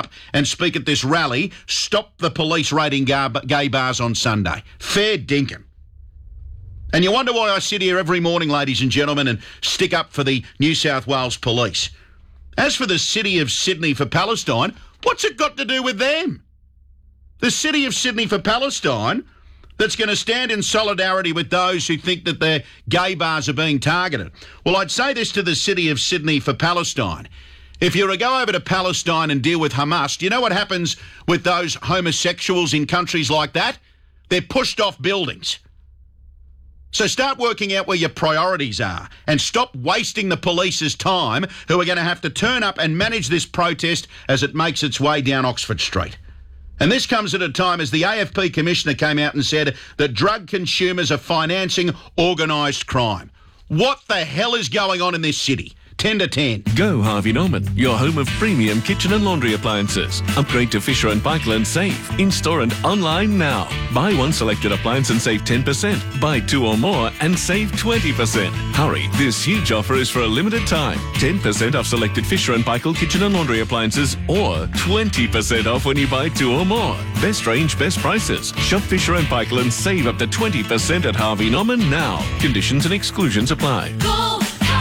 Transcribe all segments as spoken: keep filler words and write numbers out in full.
up and speak at this rally, Stop the Police Raiding Gay Bars on Sunday. Fair dinkum. And you wonder why I sit here every morning, ladies and gentlemen, and stick up for the New South Wales Police. As for the City of Sydney for Palestine, what's it got to do with them? The City of Sydney for Palestine that's going to stand in solidarity with those who think that their gay bars are being targeted. Well, I'd say this to the City of Sydney for Palestine. If you were to go over to Palestine and deal with Hamas, do you know what happens with those homosexuals in countries like that? They're pushed off buildings. So start working out where your priorities are and stop wasting the police's time, who are going to have to turn up and manage this protest as it makes its way down Oxford Street. And this comes at a time as the A F P Commissioner came out and said that drug consumers are financing organised crime. What the hell is going on in this city? ten to ten. Go Harvey Norman, your home of premium kitchen and laundry appliances. Upgrade to Fisher and Paykel and save. In-store and online now. Buy one selected appliance and save ten percent. Buy two or more and save twenty percent. Hurry, this huge offer is for a limited time. ten percent off selected Fisher and Paykel kitchen and laundry appliances, or twenty percent off when you buy two or more. Best range, best prices. Shop Fisher and Paykel and save up to twenty percent at Harvey Norman now. Conditions and exclusions apply. Go!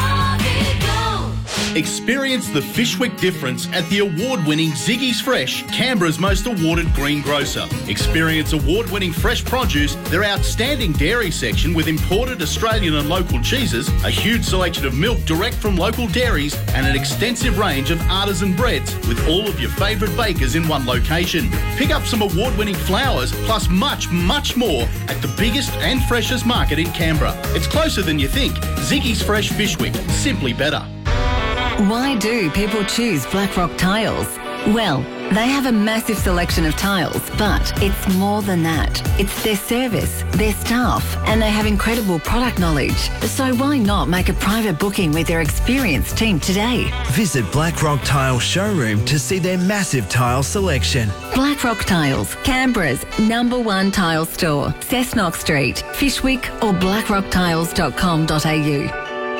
Experience the Fishwick difference at the award-winning Ziggy's Fresh, Canberra's most awarded green grocer. Experience award-winning fresh produce, their outstanding dairy section with imported Australian and local cheeses, a huge selection of milk direct from local dairies, and an extensive range of artisan breads with all of your favourite bakers in one location. Pick up some award-winning flowers plus much, much more at the biggest and freshest market in Canberra. It's closer than you think. Ziggy's Fresh Fishwick, simply better. Why do people choose Blackrock Tiles? Well, they have a massive selection of tiles, but it's more than that. It's their service, their staff, and they have incredible product knowledge. So why not make a private booking with their experienced team today? Visit Blackrock Tile Showroom to see their massive tile selection. Blackrock Tiles, Canberra's number one tile store. Cessnock Street, Fishwick or blackrock tiles dot com dot a u.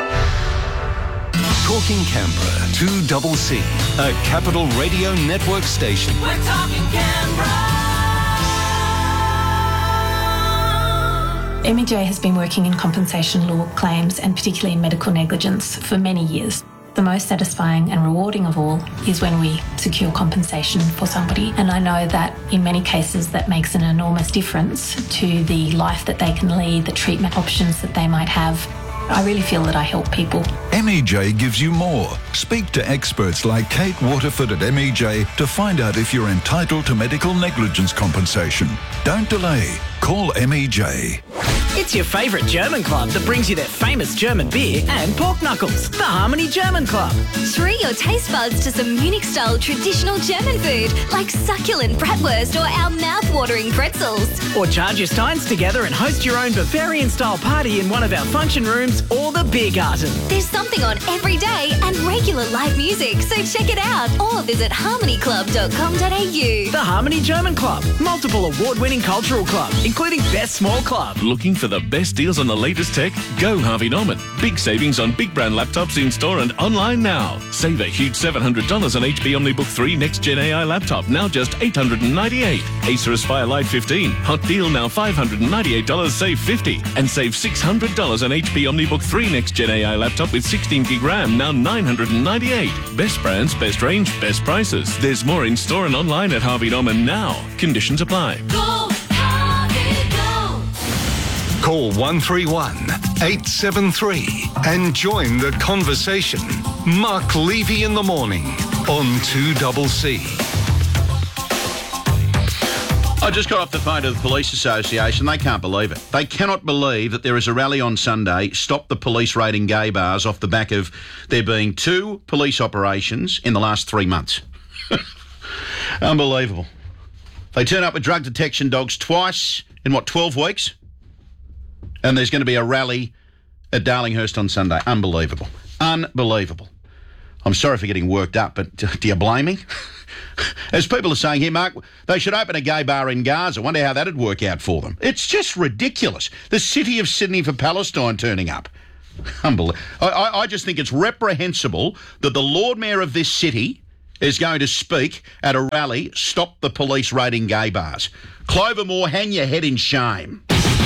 Talking Canberra, two double C, a Capital Radio Network station. We're talking Canberra. M E J has been working in compensation law claims and particularly in medical negligence for many years. The most satisfying and rewarding of all is when we secure compensation for somebody. And I know that in many cases that makes an enormous difference to the life that they can lead, the treatment options that they might have. I really feel that I help people. M E J gives you more. Speak to experts like Kate Waterford at M E J to find out if you're entitled to medical negligence compensation. Don't delay. Call M E J. It's your favourite German club that brings you their famous German beer and pork knuckles. The Harmony German Club. Treat your taste buds to some Munich-style traditional German food like succulent bratwurst or our mouth-watering pretzels. Or charge your steins together and host your own Bavarian-style party in one of our function rooms or the beer garden. There's something on every day and regular live music, so check it out or visit harmony club dot com dot a u. The Harmony German Club. Multiple award-winning cultural club, including Best Small Club. Looking for the best deals on the latest tech? Go Harvey Norman. Big savings on big brand laptops in store and online now. Save a huge seven hundred dollars on H P OmniBook three Next Gen A I laptop, now just eight hundred ninety-eight dollars. Acer Aspire Lite fifteen, hot deal now five hundred ninety-eight dollars, save fifty dollars. And save six hundred dollars on H P OmniBook three Next Gen A I laptop with sixteen gig RAM, now nine hundred ninety-eight dollars. Best brands, best range, best prices. There's more in store and online at Harvey Norman now. Conditions apply. Go, Harvey, go. Call one three one, eight seven three and join the conversation. Mark Levy in the morning on two double C. I just got off the phone to the Police Association. They can't believe it. They cannot believe that there is a rally on Sunday, Stop the Police Raiding Gay Bars, off the back of there being two police operations in the last three months. Unbelievable. They turn up with drug detection dogs twice in, what, twelve weeks? And there's going to be a rally at Darlinghurst on Sunday. Unbelievable. Unbelievable. I'm sorry for getting worked up, but do you blame me? As people are saying here, Mark, they should open a gay bar in Gaza. I wonder how that'd work out for them. It's just ridiculous. The City of Sydney for Palestine turning up. Unbelievable. I, I, I just think it's reprehensible that the Lord Mayor of this city is going to speak at a rally, Stop the Police Raiding Gay Bars. Clover Moore, hang your head in shame.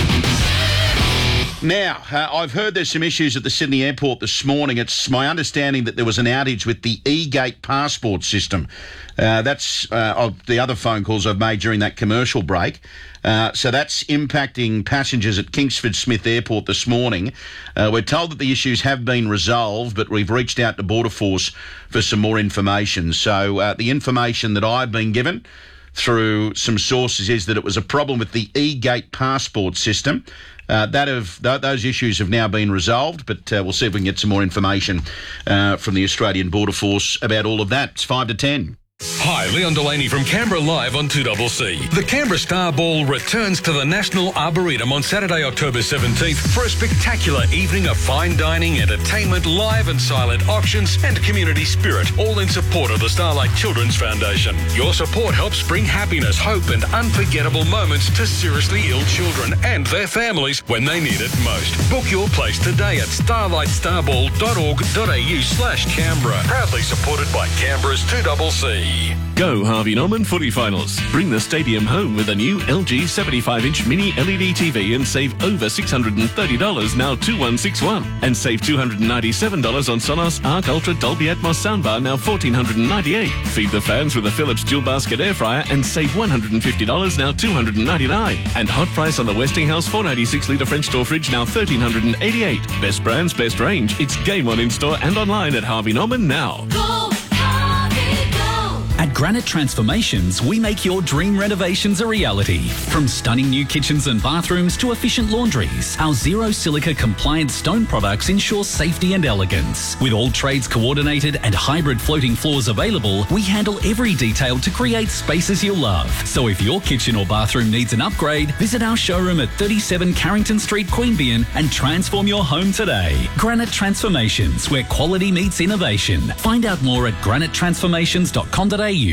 Now, uh, I've heard there's some issues at the Sydney airport this morning. It's my understanding that there was an outage with the e-gate passport system. Uh, that's uh, of the other phone calls I've made during that commercial break. Uh, so that's impacting passengers at Kingsford Smith Airport this morning. Uh, we're told that the issues have been resolved, but we've reached out to Border Force for some more information. So uh, the information that I've been given through some sources is that it was a problem with the e-gate passport system. Uh, that have th- those issues have now been resolved, but uh, we'll see if we can get some more information uh, from the Australian Border Force about all of that. It's five to ten. Hi, Leon Delaney from Canberra Live on two C C. The Canberra Star Ball returns to the National Arboretum on Saturday, October seventeenth for a spectacular evening of fine dining, entertainment, live and silent auctions and community spirit, all in support of the Starlight Children's Foundation. Your support helps bring happiness, hope and unforgettable moments to seriously ill children and their families when they need it most. Book your place today at starlight starball dot org dot a u slash Canberra. Proudly supported by Canberra's two C C. Go Harvey Norman Footy Finals. Bring the stadium home with a new L G seventy-five inch mini L E D T V and save over six hundred thirty dollars, now two one six one. And save two hundred ninety-seven dollars on Sonos Arc Ultra Dolby Atmos soundbar, now one thousand four hundred ninety-eight dollars. Feed the fans with a Philips dual basket air fryer and save one hundred fifty dollars, now two hundred ninety-nine dollars. And hot price on the Westinghouse four ninety-six litre French door fridge, now one thousand three hundred eighty-eight dollars. Best brands, best range. It's game on in store and online at Harvey Norman now. Go, Harvey, go! At Granite Transformations, we make your dream renovations a reality. From stunning new kitchens and bathrooms to efficient laundries, our zero silica compliant stone products ensure safety and elegance. With all trades coordinated and hybrid floating floors available, we handle every detail to create spaces you'll love. So if your kitchen or bathroom needs an upgrade, visit our showroom at thirty-seven Carrington Street, Queanbeyan and transform your home today. Granite Transformations, where quality meets innovation. Find out more at granite transformations dot com dot a u.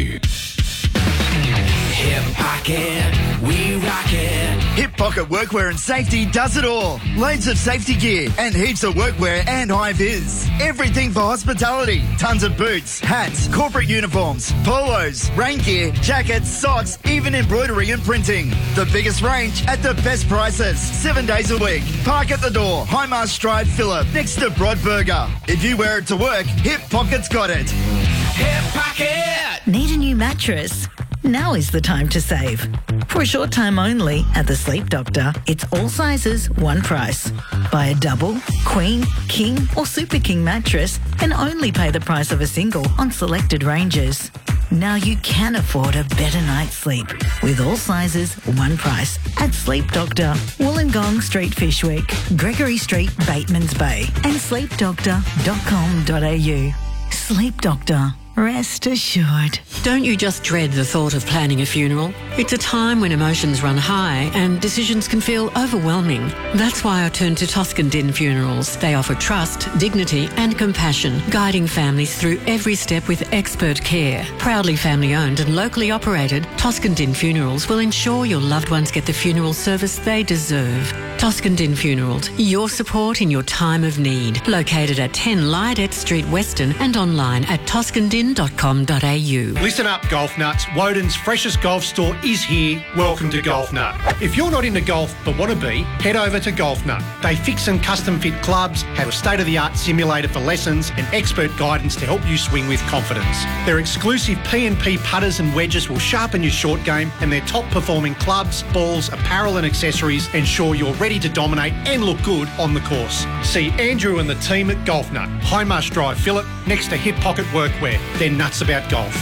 Hip Pocket, we rock it. Hip Pocket Workwear and Safety does it all. Loads of safety gear and heaps of workwear and high-vis. Everything for hospitality. Tons of boots, hats, corporate uniforms, polos, rain gear, jackets, socks, even embroidery and printing. The biggest range at the best prices. Seven days a week. Park at the door. Highmast Drive, Phillip, next to Broadburger. If you wear it to work, Hip Pocket's got it. Hip Pocket! Need a new mattress? Now is the time to save. For a short time only at the Sleep Doctor, it's all sizes, one price. Buy a double, queen, king or super king mattress and only pay the price of a single on selected ranges. Now you can afford a better night's sleep with all sizes, one price at Sleep Doctor, Wollongong Street, Fishwick, Gregory Street, Batemans Bay and sleep doctor dot com dot a u. Sleep Doctor. Rest assured. Don't you just dread the thought of planning a funeral? It's a time when emotions run high and decisions can feel overwhelming. That's why I turn to Toscan Din Funerals. They offer trust, dignity and compassion, guiding families through every step with expert care. Proudly family owned and locally operated, Toscan Din Funerals will ensure your loved ones get the funeral service they deserve. Toscan Din Funerals, your support in your time of need. Located at ten Lydet Street, Western and online at toscan din dot com dot a u. Listen up, golf nuts. Woden's freshest golf store is here. Welcome to Golf Nut. If you're not into golf but want to be, head over to Golf Nut. They fix and custom fit clubs, have a state-of-the-art simulator for lessons and expert guidance to help you swing with confidence. Their exclusive P and P putters and wedges will sharpen your short game, and their top-performing clubs, balls, apparel and accessories ensure you're ready to dominate and look good on the course. See Andrew and the team at Golf Nut, Highmarsh Drive, Phillip, next to Hip Pocket Workwear. They're nuts about golf.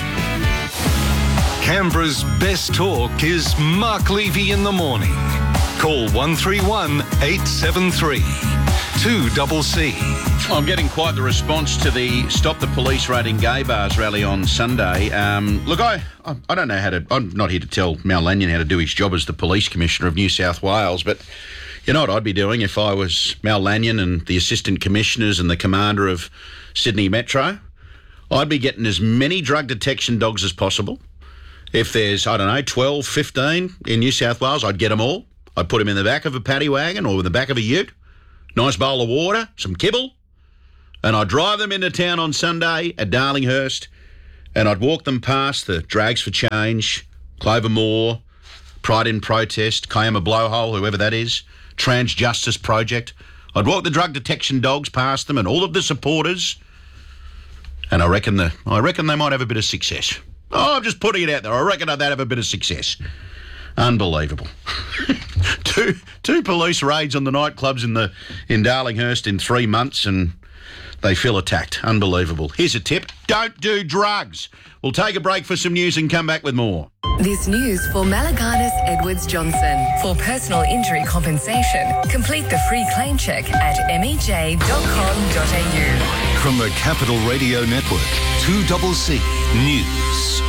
Canberra's best talk is Mark Levy in the morning. Call one three one, eight seven three, two C C. I'm getting quite the response to the Stop the Police Raiding Gay Bars rally on Sunday. Um, look, I I don't know how to... I'm not here to tell Mal Lanyon how to do his job as the Police Commissioner of New South Wales, but you know what I'd be doing if I was Mal Lanyon and the Assistant Commissioners and the Commander of Sydney Metro? I'd be getting as many drug detection dogs as possible. If there's, I don't know, twelve, fifteen in New South Wales, I'd get them all. I'd put them in the back of a paddy wagon or in the back of a ute, nice bowl of water, some kibble, and I'd drive them into town on Sunday at Darlinghurst and I'd walk them past the Drags for Change, Clover Moore, Pride in Protest, Kiama Blowhole, whoever that is, Trans Justice Project. I'd walk the drug detection dogs past them and all of the supporters, and I reckon the I reckon they might have a bit of success. Oh, I'm just putting it out there. I reckon they'd have a bit of success. Unbelievable. two two police raids on the nightclubs in the in Darlinghurst in three months, and they feel attacked. Unbelievable. Here's a tip: don't do drugs. We'll take a break for some news and come back with more. This news for Malaganas Edwards Johnson. For personal injury compensation, complete the free claim check at m e j dot com dot a u. From the Capital Radio Network, two C News.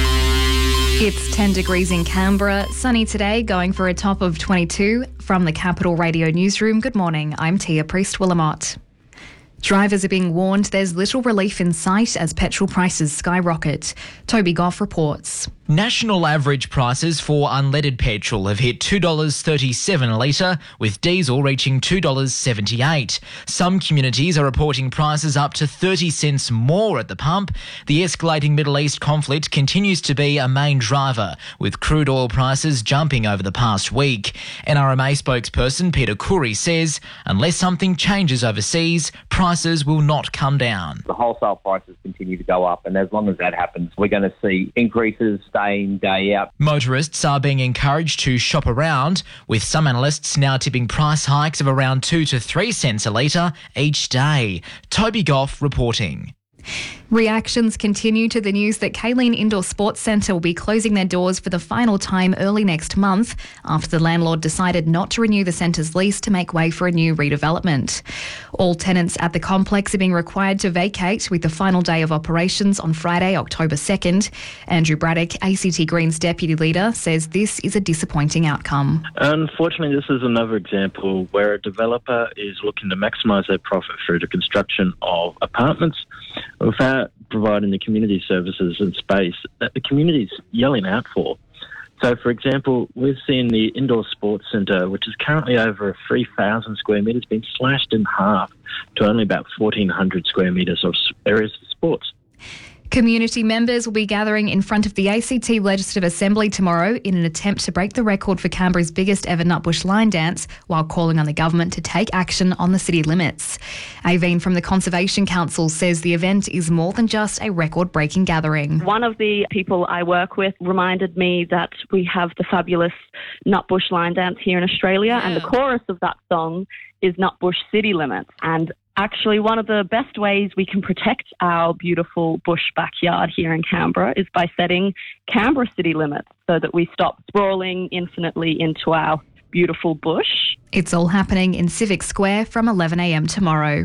It's ten degrees in Canberra, sunny today, going for a top of twenty-two. From the Capital Radio Newsroom, good morning, I'm Tia Priest-Willamott. Drivers are being warned there's little relief in sight as petrol prices skyrocket. Toby Goff reports. National average prices for unleaded petrol have hit two dollars thirty-seven a litre, with diesel reaching two dollars seventy-eight. Some communities are reporting prices up to thirty cents more at the pump. The escalating Middle East conflict continues to be a main driver, with crude oil prices jumping over the past week. N R M A spokesperson Peter Khoury says unless something changes overseas, prices will not come down. The wholesale prices continue to go up, and as long as that happens, we're going to see increases day in, day out. Motorists are being encouraged to shop around, with some analysts now tipping price hikes of around two to three cents a litre each day. Toby Goff reporting. Reactions continue to the news that Kaleen Indoor Sports Centre will be closing their doors for the final time early next month after the landlord decided not to renew the centre's lease to make way for a new redevelopment. All tenants at the complex are being required to vacate, with the final day of operations on Friday, October second. Andrew Braddock, A C T Greens Deputy Leader, says this is a disappointing outcome. Unfortunately, this is another example where a developer is looking to maximise their profit through the construction of apartments without providing the community services and space that the community is yelling out for. So, for example, we've seen the indoor sports centre, which is currently over three thousand square metres, being slashed in half to only about fourteen hundred square metres of areas for sports. Community members will be gathering in front of the A C T Legislative Assembly tomorrow in an attempt to break the record for Canberra's biggest ever Nutbush line dance, while calling on the government to take action on the city limits. Aveen from the Conservation Council says the event is more than just a record-breaking gathering. One of the people I work with reminded me that we have the fabulous Nutbush line dance here in Australia, yeah. and the chorus of that song is Nutbush City Limits. And actually, one of the best ways we can protect our beautiful bush backyard here in Canberra is by setting Canberra city limits so that we stop sprawling infinitely into our beautiful bush. It's all happening in Civic Square from eleven a m tomorrow.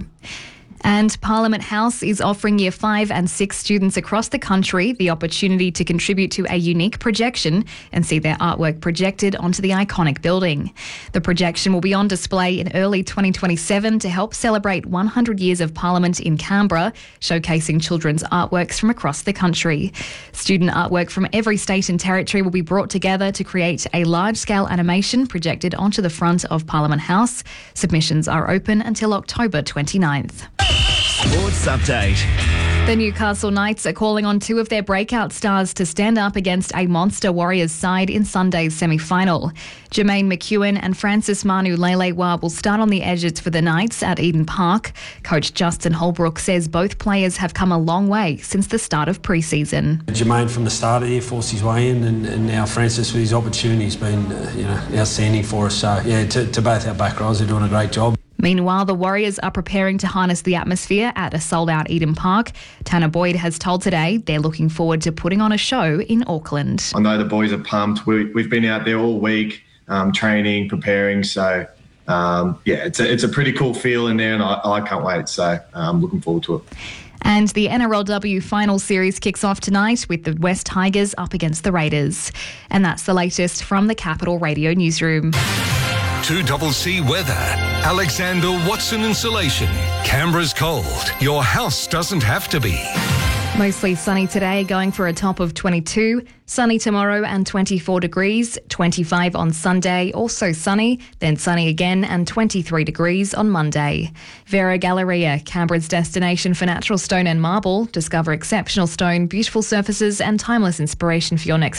And Parliament House is offering Year five and six students across the country the opportunity to contribute to a unique projection and see their artwork projected onto the iconic building. The projection will be on display in early twenty twenty-seven to help celebrate one hundred years of Parliament in Canberra, showcasing children's artworks from across the country. Student artwork from every state and territory will be brought together to create a large-scale animation projected onto the front of Parliament House. Submissions are open until October twenty-ninth. Sports Update. The Newcastle Knights are calling on two of their breakout stars to stand up against a monster Warriors side in Sunday's semi-final. Jermaine McEwen and Francis Manu Lelewa will start on the edges for the Knights at Eden Park. Coach Justin Holbrook says both players have come a long way since the start of pre-season. Jermaine from the start of the year forced his way in, and, and now Francis with his opportunity has been uh, you know, outstanding for us. So, yeah, to, to both our back rows, they're doing a great job. Meanwhile, the Warriors are preparing to harness the atmosphere at a sold-out Eden Park. Tanner Boyd has told Today they're looking forward to putting on a show in Auckland. I know the boys are pumped. We, we've been out there all week um, training, preparing. So, um, yeah, it's a, it's a pretty cool feel in there, and I, I can't wait. So I'm looking forward to it. And the N R L W Final Series kicks off tonight with the West Tigers up against the Raiders. And that's the latest from the Capital Radio Newsroom. two C weather. Alexander Watson Insulation. Canberra's cold. Your house doesn't have to be. Mostly sunny today, going for a top of twenty-two. Sunny tomorrow and twenty-four degrees. twenty-five on Sunday, also sunny. Then sunny again and twenty-three degrees on Monday. Vera Galleria, Canberra's destination for natural stone and marble. Discover exceptional stone, beautiful surfaces and timeless inspiration for your next